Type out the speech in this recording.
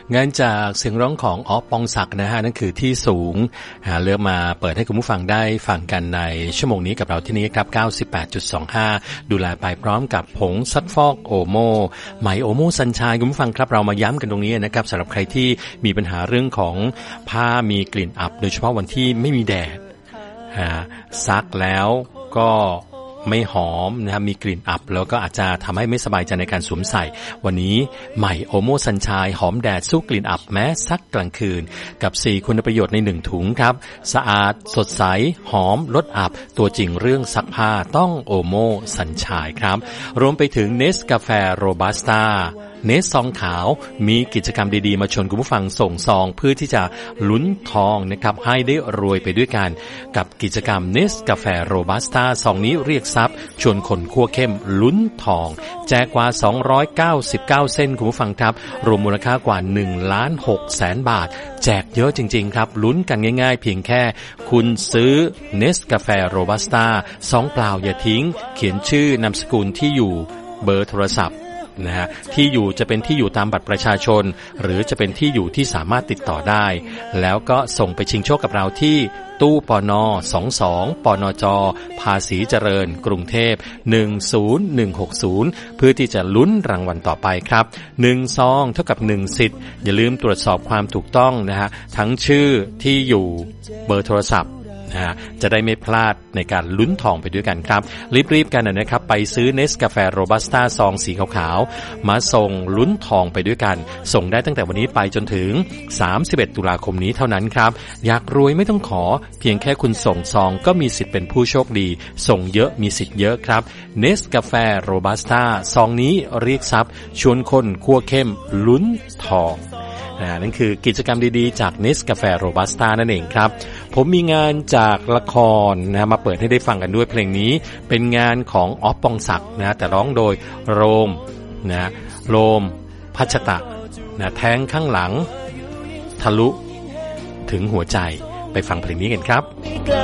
งานจากเสียงร้องของอ๊อฟปองศักดิ์นะฮะนั่นคือที่สูงเลือกมาเปิดให้คุณผู้ฟังได้ฟังกันในชั่วโมงนี้กับเราที่นี้ครับ 98.25 ดูแลไปพร้อมกับผงซักฟอกโอโมไหมโอโมซันชายคุณผู้ฟังครับเรามาย้ำกันตรงนี้นะครับสำหรับใครที่มีปัญหาเรื่องของผ้ามีกลิ่นอับโดยเฉพาะวันที่ไม่มีแดดซักแล้วก็ไม่หอมนะครับมีกลิ่นอับแล้วก็อาจจะทำให้ไม่สบายใจในการสวมใส่วันนี้ใหม่โอโมซันชายหอมแดดสู้กลิ่นอับแม้ซักกลางคืนกับ4คุณประโยชน์ใน1ถุงครับสะอาดสดใสหอมลดอับตัวจริงเรื่องซักผ้าต้องโอโมซันชายครับรวมไปถึงเนสกาแฟโรบัสต้าเนสซองขาวมีกิจกรรมดีๆมาชวนคุณผู้ฟังส่งซองเพื่อที่จะลุ้นทองนะครับให้ได้รวยไปด้วยกันกับกิจกรรมเนสกาแฟโรบัสต้าซองนี้เรียกทรัพย์ชวนคนคั่วเข้มลุ้นทองแจกกว่า299เส้นคุณผู้ฟังครับรวมมูลค่ากว่า 1,600,000 บาทแจกเยอะจริงๆครับลุ้นกันง่ายๆเพียงแค่คุณซื้อเนสกาแฟโรบัสต้าซองเปล่าอย่าทิ้งเขียนชื่อนามสกุลที่อยู่เบอร์โทรศัพท์นะฮะที่อยู่จะเป็นที่อยู่ตามบัตรประชาชนหรือจะเป็นที่อยู่ที่สามารถติดต่อได้แล้วก็ส่งไปชิงโชคกับเราที่ตู้ปน22ปนจภาษีเจริญกรุงเทพ10160เพื่อที่จะลุ้นรางวัลต่อไปครับ1ซองเท่ากับ1สิทธิ์อย่าลืมตรวจสอบความถูกต้องนะฮะทั้งชื่อที่อยู่เบอร์โทรศัพท์จะได้ไม่พลาดในการลุ้นทองไปด้วยกันครับรีบๆกันนะครับไปซื้อเนสกาแฟโรบัสต้าซองสีขาวๆมาส่งลุ้นทองไปด้วยกันส่งได้ตั้งแต่วันนี้ไปจนถึง31ตุลาคมนี้เท่านั้นครับอยากรวยไม่ต้องขอเพียงแค่คุณส่งซองก็มีสิทธิ์เป็นผู้โชคดีส่งเยอะมีสิทธิ์เยอะครับเนสกาแฟโรบัสต้าซองนี้เรียกทรัพย์ชวนคนคั่วเข้มลุ้นทองนั่นคือกิจกรรมดีๆจากเนสกาแฟโรบัสต้านั่นเองครับผมมีงานจากละครมาเปิดให้ได้ฟังกันด้วยเพลงนี้เป็นงานของอ๊อฟปองศักดิ์แต่ร้องโดยโรมพัชตะแทงข้างหลังทะลุถึงหัวใจไปฟังเพลงนี้กันครับ